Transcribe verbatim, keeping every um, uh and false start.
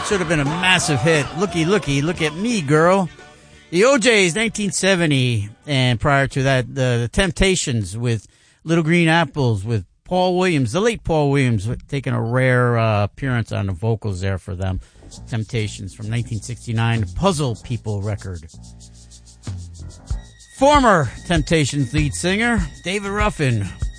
Should have been a massive hit. Looky, looky, look at me, girl. The O J's, nineteen seventy, and prior to that, the, the Temptations with Little Green Apples with Paul Williams, the late Paul Williams, taking a rare uh, appearance on the vocals there for them. Temptations from nineteen sixty-nine, Puzzle People record. Former Temptations lead singer, David Ruffin,